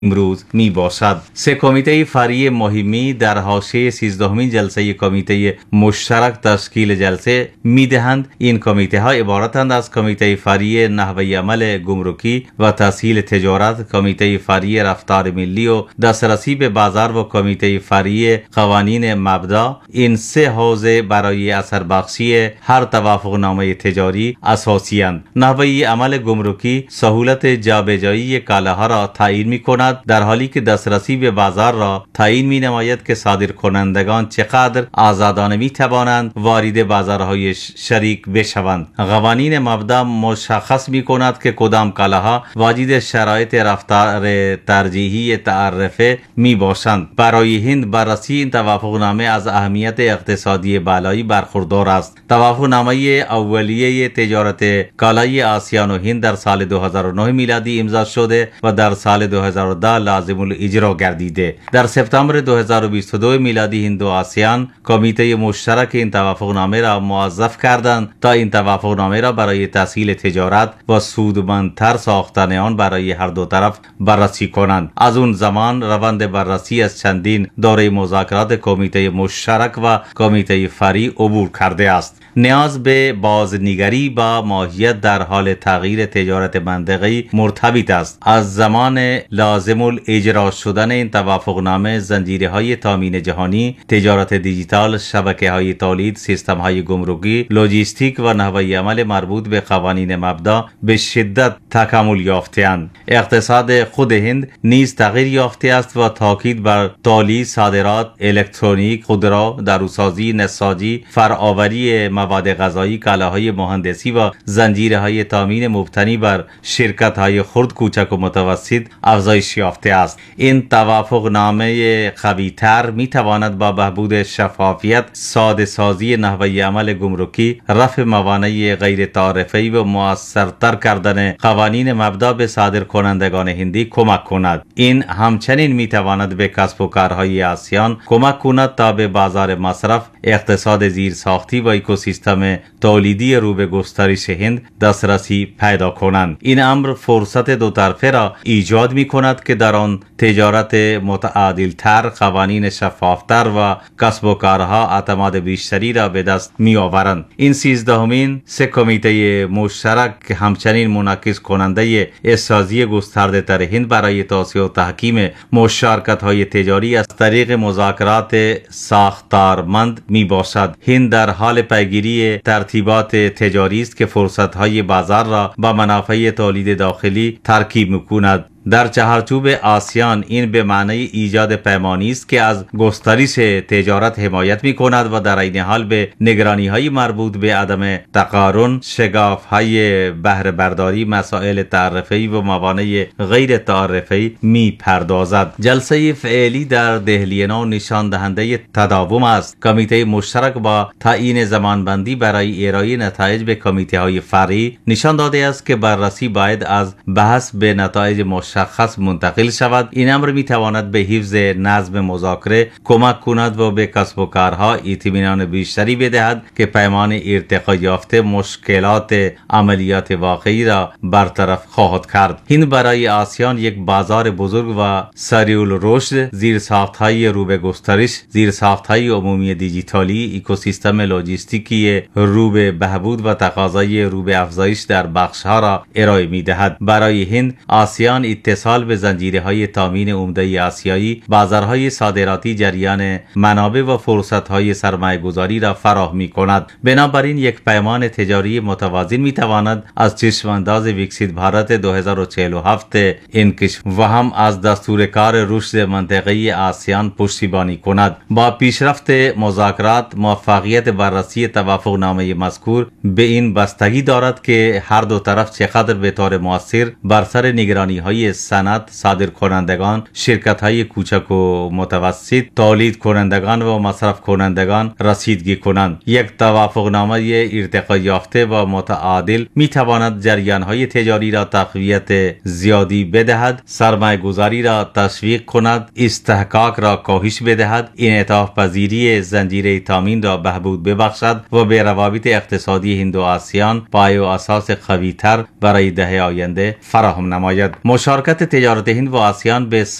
امروز می باشد. سه کمیته فرعی مهمی در حاشیه 13مین جلسه کمیته مشترک تشکیل جلسه می دهند. این کمیته ها عبارتند از کمیته فرعی نحوه عمل گمرکی و تسهیل تجارت، کمیته فرعی رفتار ملی و دسترسی به بازار و کمیته فرعی قوانین مبدا. این سه حوزه برای اثر بخشی هر توافق نامه تجاری اساسی اند. نحوه عمل گمرکی سهولت جابجایی کالاها را تعیین می کند، در حالی که دسترسی به بازار را تعیین می نماید که صادر کنندگان چقدر آزادانه می توانند وارد بازارهای شریک بشوند. قوانین مبدا مشخص می کند که کدام کالاها واجد شرایط رفتار ترجیحی تعرفه می باشند. برای هند بررسی این توافقنامه از اهمیت اقتصادی بالایی برخوردار است. توافقنامه اولیه تجارت کالای آسیان و هند در سال 2009 میلادی امضا شده و در سال 2010 لازم الاجرا گردیده. در سپتامبر 2022 میلادی هند و آسیان کمیته مشترک این توافقنامه را موظف کردند تا این توافقنامه را برای تسهیل تجارت و سودمندتر ساختن آن برای هر دو طرف بررسی کنند. از اون زمان روند بررسی از چندین دوره مذاکرات کمیته مشترک و کمیته فرعی عبور کرده است. نیاز به بازنگری با ماهیت در حال تغییر تجارت منطقه‌ای مرتبط است. از زمان لازم الاجرا شدن این توافقنامه زنجیرهای تامین جهانی، تجارت دیجیتال، شبکه‌های تولید، سیستم‌های گمرکی، لوجستیک و نحوه عمل مربوط به قوانین مبدا به شدت تکامل یافته‌اند. اقتصاد خود هند نیز تغییر یافته است و تاکید بر تولید، صادرات، الکترونیک، خودرو، داروسازی، نساجی، فرآوری مواد غذایی، کالاهای مهندسی و زنجیرهای تامین مبتنی بر شرکت‌های خرد، کوچک و متوسط افزایش یافته است. این توافقنامه قوی‌تر می‌تواند با بهبود شفافیت، ساده سازی نحوه عمل گمرکی، رفع موانع غیر تعرفه‌ای و مؤثرتر کردن قوانین مبدا به صادرکنندگان هندی کمک کند. این همچنین می‌تواند به کسب و کارهای آسیان کمک کند تا به بازار مصرف، اقتصاد زیرساختی و اکوسیستم تولیدی رو به گسترش هند دسترسی پیدا کنند. این امر فرصت دو طرفه را ایجاد می کند که در آن تجارت متعادل‌تر، قوانین شفافتر و کسب و کارها اعتماد بیشتری را به دست می آورند. این 13مین سه کمیته مشترک همچنین منعکس کننده اسازی گسترده تر هند برای توسعه و تحکیم مشارکت‌های تجاری از طریق مذاکرات ساختارمند می باشد. هند در حال پیگیری ترتیبات تجاری است که فرصت‌های بازار را با منافع تولید داخلی ترکیب می‌کند. در چهارچوب آسیان این به معنی ایجاد پیمانی است که از گسترش تجارت حمایت می کند و در عین حال به نگرانی های مربوط به عدم تقارن، شگاف های بهره برداری، مسائل تعرفه‌ای و موانع غیر تعرفه‌ای می پردازد. جلسه فعلی در دهلی نو نشان دهنده تداوم است. کمیته مشترک با تعیین زمانبندی برای ارائه نتایج به کمیته های فرعی نشان داده است که بررسی باید از بحث به نتایج مشخص منتقل شود. این امر می تواند به حفظ نظم مذاکره کمک کند و به کسب و کارها اطمینان بیشتری بدهد که پیمان ارتقا یافته مشکلات عملیات واقعی را برطرف خواهد کرد. هند برای آسیان یک بازار بزرگ و سریع الرشد، زیرساخت‌های رو به گسترش، زیرساخت‌های عمومی دیجیتالی، اکوسیستم لوجستیکی رو به بهبود و تقاضای رو به افزایش در بخش‌ها را ارائه می‌دهد. برای هند آسیان اتصال به زنجیرهای تامین عمده آسیایی، بازارهای صادراتی، جریان منابع و فرصت‌های سرمایه‌گذاری را فراهم می‌کند. بنابراین یک پیمان تجاری متوازن می‌تواند از چشم‌انداز ویکسیت بھارت 2047 این کشور و هم از دستور کار رشد منطقه‌ای آسیان پشتیبانی کند. با پیشرفت مذاکرات، موفقیت بررسی توافقنامه مذکور به این بستگی دارد که هر دو طرف چقدر به طور مؤثر بر سر نگرانی‌های صنعت، صادرکنندگان، شرکت‌های کوچک و متوسط، تولید کنندگان و مصرف کنندگان رسیدگی کنند. یک توافقنامه ارتقا یافته و متعادل می‌تواند جریان‌های تجاری را تقویت زیادی بدهد، سرمایه‌گذاری را تشویق کند، استحقاق را کاهش بدهد، انعطاف پذیری زنجیره تامین را بهبود ببخشد و به روابط اقتصادی هند و آسیان پایه و اساس قوی‌تر برای دهه آینده فراهم نماید. مشارکت مشارکت تجارت هند و آسیان به